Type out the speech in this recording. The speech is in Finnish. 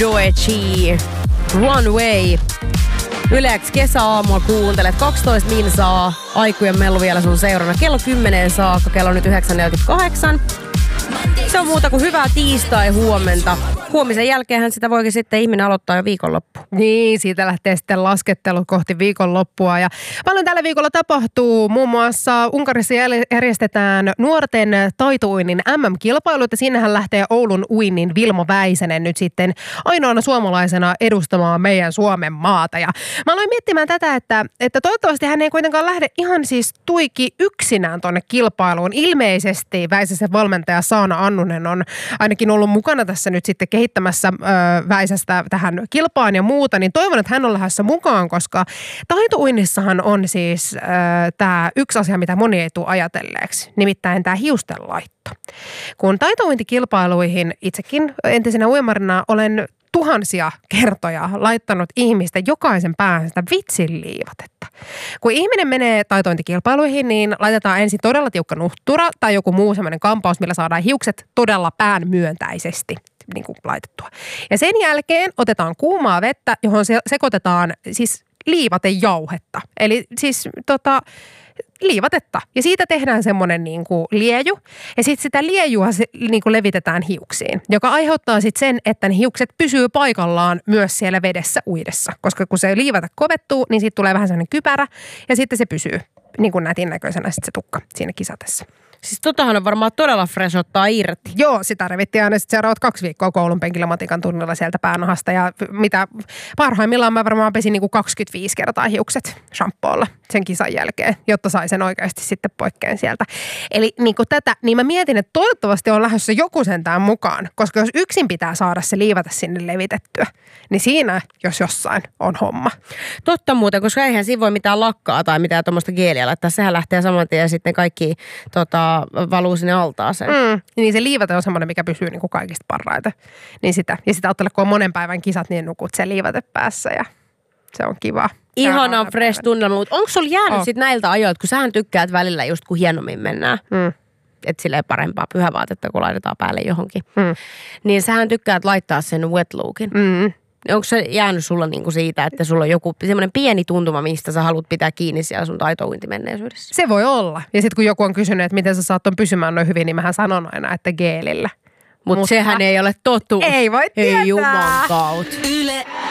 Doechii, Runway. Yleäks kesäaamua kuuntelet 12 minsaa. Aikujen mellu vielä sun seurana. Kello 10 saakka, kello on nyt 9.48. Se on muuta kuin hyvää tiistai-huomenta. Huomisen jälkeenhän sitä voikin sitten ihminen aloittaa jo viikonloppu. Niin, siitä lähtee sitten laskettelut kohti viikonloppua. Ja paljon tällä viikolla tapahtuu. Muun muassa Unkarissa järjestetään nuorten taitouinnin MM-kilpailut. Ja sinnehän lähtee Oulun uinnin Vilmo Väisänen nyt sitten ainoana suomalaisena edustamaan meidän Suomen maata. Ja mä aloin miettimään tätä, että toivottavasti hän ei kuitenkaan lähde ihan siis tuiki yksinään tuonne kilpailuun. Ilmeisesti Väisäsen valmentaja Saana Annunen on ainakin ollut mukana tässä nyt sitten kehittämässä Väisästä tähän kilpaan ja muuta, niin toivon, että hän on lähdössä mukaan, koska taitouinnissahan on siis tämä yksi asia, mitä moni ei tule ajatelleeksi, nimittäin tämä hiustenlaitto. Kun taitouintikilpailuihin itsekin entisenä uimarina olen tuhansia kertoja laittanut ihmisten jokaisen päähän sitä vitsinliivatetta. Kun ihminen menee taitointikilpailuihin, niin laitetaan ensin todella tiukka nuhtura tai joku muu semmoinen kampaus, millä saadaan hiukset todella pään myöntäisesti niin kuin laitettua. Ja sen jälkeen otetaan kuumaa vettä, johon sekoitetaan siis liivatejauhetta. Eli siis liivatetta. Ja siitä tehdään semmoinen niin kuin lieju. Ja sitten sitä liejua niin kuin levitetään hiuksiin, joka aiheuttaa sitten sen, että ne hiukset pysyy paikallaan myös siellä vedessä uidessa. Koska kun se liivate kovettuu, niin siitä tulee vähän semmoinen kypärä ja sitten se pysyy niin kuin nätin näköisenä sitten se tukka siinä kisatessa. Siis totahan on varmaan todella fresh ottaa irti. Joo, sitä revittiin aina sitten seuraavat 2 viikkoa koulun penkillä matikan tunnilla sieltä päänahasta. Ja mitä parhaimmillaan mä varmaan pesin niin kuin 25 kertaa hiukset shampoolla sen kisan jälkeen, jotta sai sen oikeasti sitten poikkeen sieltä. Eli niin kuin tätä, niin mä mietin, että toivottavasti on lähdössä joku sentään mukaan. Koska jos yksin pitää saada se liivata sinne levitettyä, niin siinä, jos jossain, on homma. Totta muuten, koska eihän siinä voi mitään lakkaa tai mitään tuommoista geeliä laittaa. Sehän lähtee saman tien ja sitten kaikki valuu sinne altaaseen. Niin se liivate on semmoinen, mikä pysyy niin kuin kaikista parhaita. Niin sitä. Ja sitä ajattele, kun on monen päivän kisat, niin nukut se liivate päässä ja se on kiva. Ihana fresh tunnelma, mutta onko sulla jäänyt sit näiltä ajoilta, kun sähän tykkäät välillä just kun hienommin mennään. Että silleen parempaa pyhävaatetta, kun laitetaan päälle johonkin. Niin sähän tykkäät laittaa sen wet lookin. Onko se jäänyt sulla niinku siitä, että sulla on joku semmoinen pieni tuntuma, mistä sä haluat pitää kiinni siellä sun taitouintimenneisyydessä? Se voi olla. Ja sitten kun joku on kysynyt, että miten sä saat ton pysymään noin hyvin, niin mähän sanon aina, että geelillä. Mutta sehän ei ole totuus. Ei voi tietää. Ei juman kautta. Yle